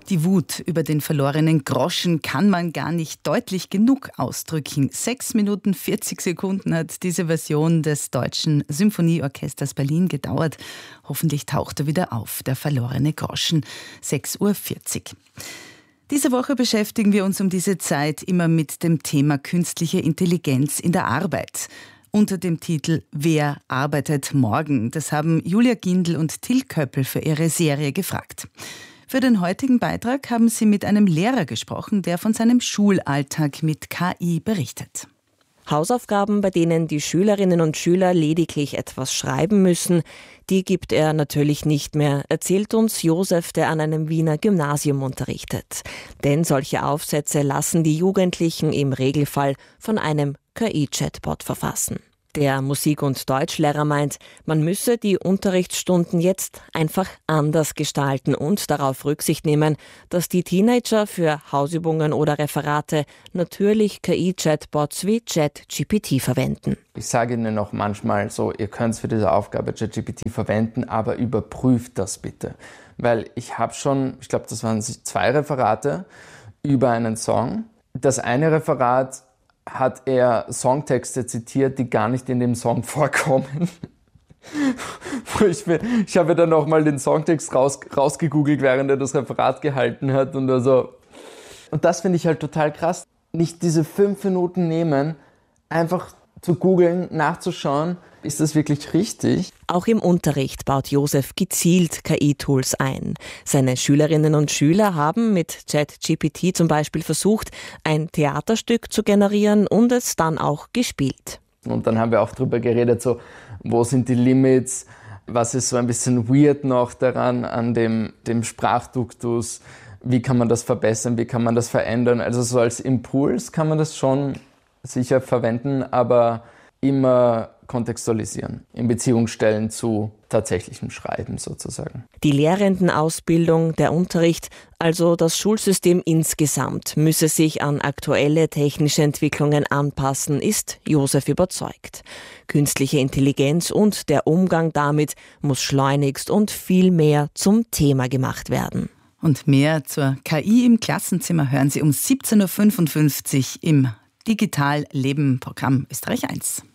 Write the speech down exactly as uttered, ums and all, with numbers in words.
Die Wut über den verlorenen Groschen kann man gar nicht deutlich genug ausdrücken. Sechs Minuten vierzig Sekunden hat diese Version des Deutschen Symphonieorchesters Berlin gedauert. Hoffentlich taucht er wieder auf, der verlorene Groschen. sechs Uhr vierzig. Diese Woche beschäftigen wir uns um diese Zeit immer mit dem Thema künstliche Intelligenz in der Arbeit. Unter dem Titel »Wer arbeitet morgen?« Das haben Julia Gindl und Till Köppel für ihre Serie gefragt. Für den heutigen Beitrag haben sie mit einem Lehrer gesprochen, der von seinem Schulalltag mit K I berichtet. Hausaufgaben, bei denen die Schülerinnen und Schüler lediglich etwas schreiben müssen, die gibt er natürlich nicht mehr, erzählt uns Josef, der an einem Wiener Gymnasium unterrichtet. Denn solche Aufsätze lassen die Jugendlichen im Regelfall von einem K I-Chatbot verfassen. Der Musik- und Deutschlehrer meint, man müsse die Unterrichtsstunden jetzt einfach anders gestalten und darauf Rücksicht nehmen, dass die Teenager für Hausübungen oder Referate natürlich K I-Chatbots wie ChatGPT verwenden. Ich sage Ihnen auch manchmal so, ihr könnt für diese Aufgabe ChatGPT verwenden, aber überprüft das bitte. Weil ich habe schon, ich glaube, das waren zwei Referate über einen Song. Das eine Referat hat er Songtexte zitiert, die gar nicht in dem Song vorkommen. ich ich habe dann auch mal den Songtext raus, rausgegoogelt, während er das Referat gehalten hat. Und, also, und das finde ich halt total krass. Nicht diese fünf Minuten nehmen, einfach zu googeln, nachzuschauen, ist das wirklich richtig? Auch im Unterricht baut Josef gezielt K I-Tools ein. Seine Schülerinnen und Schüler haben mit ChatGPT zum Beispiel versucht, ein Theaterstück zu generieren und es dann auch gespielt. Und dann haben wir auch drüber geredet, so, wo sind die Limits, was ist so ein bisschen weird noch daran, an dem, dem Sprachduktus, wie kann man das verbessern, wie kann man das verändern. Also so als Impuls kann man das schon sicher verwenden, aber immer kontextualisieren, in Beziehung stellen zu tatsächlichem Schreiben sozusagen. Die Lehrendenausbildung, der Unterricht, also das Schulsystem insgesamt, müsse sich an aktuelle technische Entwicklungen anpassen, ist Josef überzeugt. Künstliche Intelligenz und der Umgang damit muss schleunigst und viel mehr zum Thema gemacht werden. Und mehr zur K I im Klassenzimmer hören Sie um siebzehn Uhr fünfundfünfzig im Digital Leben Programm Österreich eins.